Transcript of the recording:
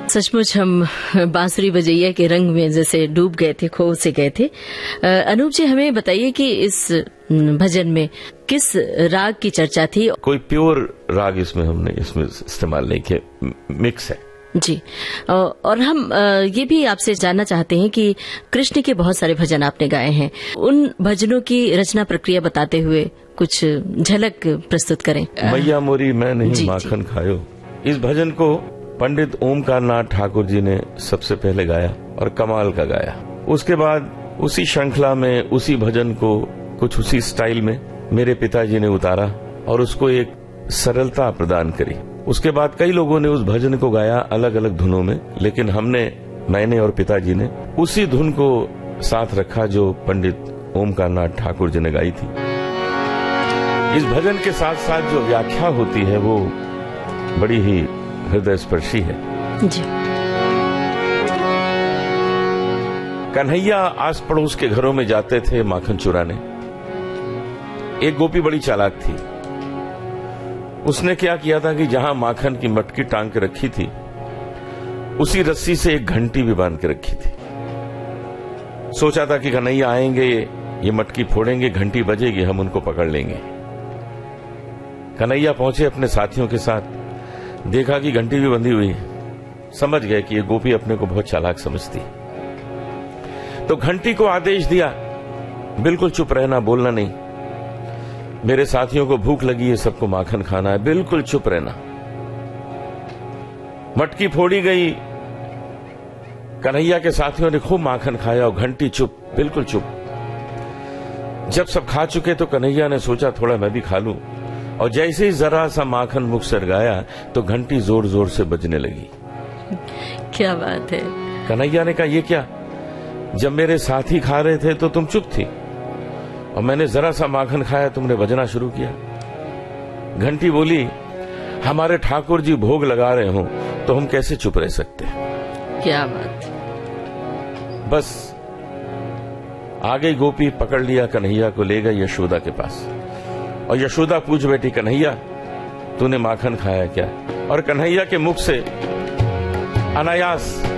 सचमुच हम बांसुरी बजैया के रंग में जैसे डूब गए थे, खो से गए थे। अनूप जी, हमें बताइए कि इस भजन में किस राग की चर्चा थी? कोई प्योर राग इसमें इस्तेमाल नहीं किया, मिक्स है जी। और हम ये भी आपसे जानना चाहते हैं कि कृष्ण के बहुत सारे भजन आपने गाए हैं, उन भजनों की रचना प्रक्रिया बताते हुए कुछ झलक प्रस्तुत करें। मैया मोरी मैं नहीं माखन खायो, इस भजन को पंडित ओमकार नाथ ठाकुर जी ने सबसे पहले गाया और कमाल का गाया। उसके बाद उसी श्रृंखला में उसी भजन को कुछ उसी स्टाइल में मेरे पिताजी ने उतारा और उसको एक सरलता प्रदान करी। उसके बाद कई लोगों ने उस भजन को गाया अलग अलग धुनों में, लेकिन मैंने और पिताजी ने उसी धुन को साथ रखा जो पंडित ओमकार नाथ ठाकुर जी ने गाई थी। इस भजन के साथ साथ जो व्याख्या होती है वो बड़ी ही हृदय स्पर्शी है जी। कन्हैया आस पड़ोस के घरों में जाते थे माखन चुराने। एक गोपी बड़ी चालाक थी। उसने क्या किया था कि जहां माखन की मटकी टांग के रखी थी उसी रस्सी से एक घंटी भी बांध के रखी थी। सोचा था कि कन्हैया आएंगे, ये मटकी फोड़ेंगे, घंटी बजेगी, हम उनको पकड़ लेंगे। कन्हैया पहुंचे अपने साथियों के साथ, देखा कि घंटी भी बंधी हुई है। समझ गए कि ये गोपी अपने को बहुत चालाक समझती है। तो घंटी को आदेश दिया, बिल्कुल चुप रहना, बोलना नहीं। मेरे साथियों को भूख लगी है, सबको माखन खाना है, बिल्कुल चुप रहना। मटकी फोड़ी गई, कन्हैया के साथियों ने खूब माखन खाया और घंटी चुप, बिल्कुल चुप। जब सब खा चुके तो कन्हैया ने सोचा थोड़ा मैं भी खा लूं, और जैसे ही जरा सा माखन मुख से गया तो घंटी जोर जोर से बजने लगी। क्या बात है। कन्हैया ने कहा, ये क्या, जब मेरे साथी खा रहे थे तो तुम चुप थी, और मैंने जरा सा माखन खाया तुमने बजना शुरू किया। घंटी बोली, हमारे ठाकुर जी भोग लगा रहे हो तो हम कैसे चुप रह सकते। क्या बात। बस आ गई गोपी, पकड़ लिया कन्हैया को, ले गई यशोदा के पास। और यशोदा पूछ बैठी, कन्हैया तूने माखन खाया क्या? और कन्हैया के मुख से अनायास